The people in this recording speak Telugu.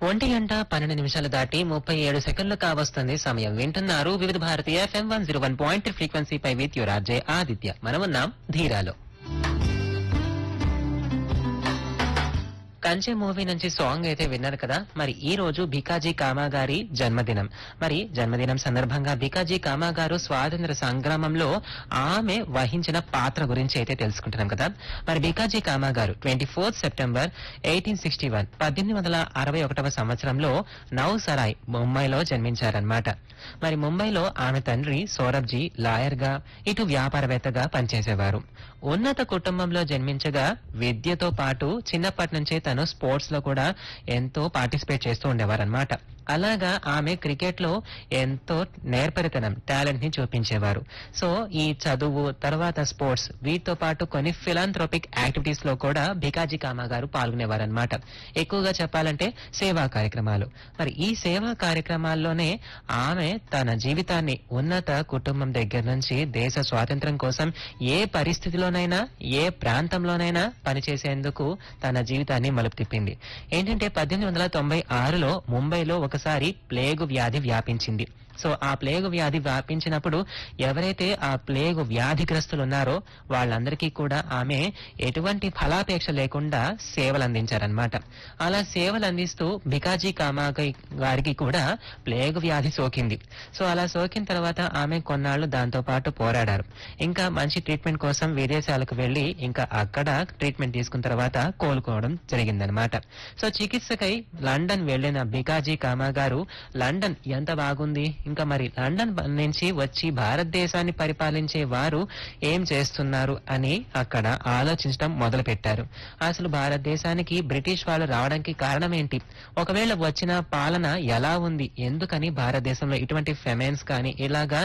1:12 దాటి 37 సెకండ్లు కావస్తుంది సమయం. వింటున్నారు వివిధ భారతీయ FM 101.3 ఫ్రీక్వెన్సీపై with your RJ Aditya. మనమున్నాం ధీరాలో. కంచె మూవీ నుంచి సాంగ్ అయితే విన్నారు కదా. మరి ఈ రోజు భికాజీ కామా గారి జన్మదినం. మరి జన్మదినం సందర్భంగా భికాజీ కామా గారు స్వాతంత్ర సంగ్రామంలో ఆమె వహించిన పాత్ర గురించి అయితే తెలుసుకుంటున్నాం కదా. మరి భికాజీ కామా గారు 24 సెప్టెంబర్ 1861 1861 సంవత్సరంలో నౌసరాయ్ ముంబైలో జన్మించారనమాట. మరి ముంబైలో ఆమె తండ్రి సౌరభ్జీ లాయర్ గా, ఇటు వ్యాపారవేత్తగా పనిచేసేవారు. ఉన్నత కుటుంబంలో జన్మించగా విద్యతో పాటు చిన్నప్పటి నుంచే తను స్పోర్ట్స్ లో కూడా ఎంతో పార్టిసిపేట్ చేస్తూ ఉండేవారనమాట. అలాగా ఆమె క్రికెట్ లో ఎంతో నేర్పరితనం, టాలెంట్ ని చూపించేవారు. సో ఈ చదువు తర్వాత స్పోర్ట్స్ వీటితో పాటు కొన్ని ఫిలాంథ్రోపిక్ యాక్టివిటీస్ లో కూడా భికాజీ కామా గారు పాల్గొనేవారనమాట. ఎక్కువగా చెప్పాలంటే సేవా కార్యక్రమాలు. మరి ఈ సేవా కార్యక్రమాల్లోనే ఆమె తన జీవితాన్ని ఉన్నత కుటుంబం దగ్గర నుంచి దేశ స్వాతంత్ర్యం కోసం ఏ పరిస్థితిలోనైనా ఏ ప్రాంతంలోనైనా పనిచేసేందుకు తన జీవితాన్ని మలుపు తిప్పింది. ఏంటంటే 1896లో ముంబైలో ఒకసారి ప్లేగు వ్యాధి వ్యాపించింది. సో ఆ ప్లేగు వ్యాధి వ్యాపించినప్పుడు ఎవరైతే ఆ ప్లేగు వ్యాధిగ్రస్తులు ఉన్నారో వాళ్ళందరికీ కూడా ఆమె ఎటువంటి ఫలాపేక్ష లేకుండా సేవలు అందించారనమాట. అలా సేవలు అందిస్తూ భికాజీ కామా గారికి కూడా ప్లేగు వ్యాధి సోకింది. సో అలా సోకిన తర్వాత ఆమె కొన్నాళ్లు దాంతో పాటు పోరాడారు. ఇంకా మంచి ట్రీట్మెంట్ కోసం విదేశాలకు వెళ్లి ఇంకా అక్కడ ట్రీట్మెంట్ తీసుకున్న తర్వాత కోలుకోవడం జరిగిందనమాట. సో చికిత్సకై లండన్ వెళ్లిన భికాజీ కామా గారు లండన్ ఎంత బాగుంది, ఇంకా మరి లండన్ నుంచి వచ్చి భారతదేశాన్ని పరిపాలించే వారు ఏం చేస్తున్నారు అని అక్కడ ఆలోచించడం మొదలు పెట్టారు. అసలు భారతదేశానికి బ్రిటిష్ వాళ్ళు రావడానికి కారణం ఏంటి, ఒకవేళ వచ్చిన పాలన ఎలా ఉంది, ఎందుకని భారతదేశంలో ఇటువంటి ఫెమెన్స్ కానీ ఇలాగా